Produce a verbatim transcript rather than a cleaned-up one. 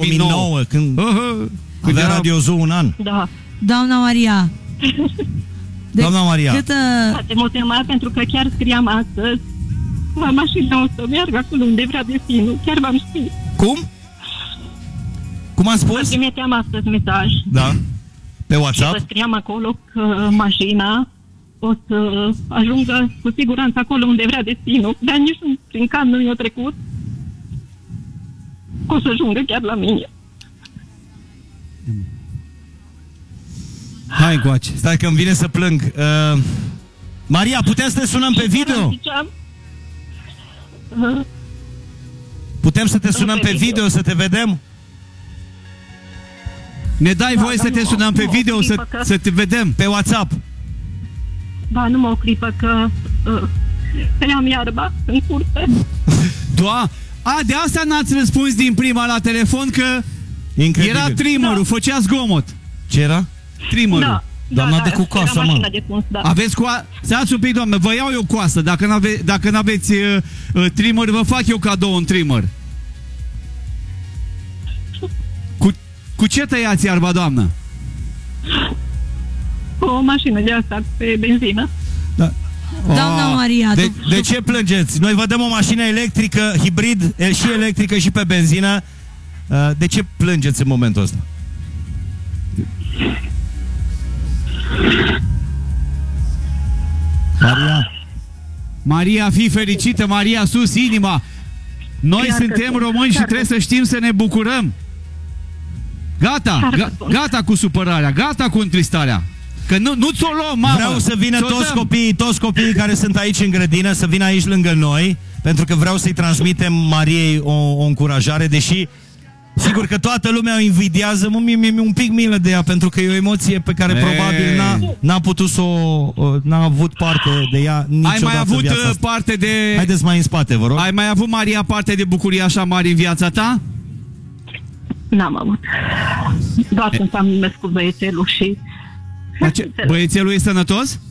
mii nouă, când uh-huh. avea Radio Zoo un an. Da. Doamna Maria. De Doamna Maria. Cât, uh... emoționat pentru că chiar scriam astăzi la mașina o să meargă acolo unde vrea destinul. Chiar v-am scris. Cum? Cum am spus? Trimiteam astăzi mesaj. Da. Pe WhatsApp? Și scriam acolo că mașina o să ajungă cu siguranță acolo unde vrea destinul. Dar nici prin cap nu i-a trecut. O să ajungă chiar la mine. Hai, coace. Stai că îmi vine să plâng. Uh, Maria, putem să te sunăm pe video? Uh, putem să te sunăm pe, pe video, video, să te vedem? Ne dai da, voie să te sunăm pe video, să, că... să te vedem? Pe WhatsApp. Da, nu mă o clipă că uh, tăiam iarba în curte. Doa, a, de asta n-ați răspuns din prima la telefon, că incredibil. Era trimmerul, da. Făcea zgomot. Ce era? Trimmerul. Da. Doamna da, de cu coasă, mă. De puns, da. Aveți coasă? Stați un pic, doamnă, vă iau eu coasă. Dacă n-ave dacă n-aveți uh, uh, trimmer, vă fac eu cadou un trimmer. Cu, cu ce tăiați iarba, doamnă? Cu o mașină de asta, pe benzină. Da. Doamna Maria, de, de ce plângeți? Noi vă dăm o mașină electrică, hibrid, și electrică și pe benzină. De ce plângeți în momentul ăsta? Maria. Maria, fii fericită, Maria, sus inima. Noi Iar suntem români și trebuie să știm să ne bucurăm. Gata, ga, gata cu supărarea, gata cu întristarea. Că nu, nu ți-o luăm, mamă. Vreau să vină toți copiii, toți copiii care sunt aici în grădină, să vină aici lângă noi, pentru că vreau să-i transmitem Mariei o, o încurajare, deși sigur că toată lumea o invidiază, mă, mi-e mi un pic milă de ea, pentru că e o emoție pe care e... probabil n-a putut să o, n-a avut parte de ea niciodată. Ai mai avut parte de... Haideți mai în spate, vă rog. Ai mai avut, Maria, parte de bucurie așa mare în viața ta? N-am avut. Doar când am născut băiețelul și... Ce? Băiețelul e sănătos?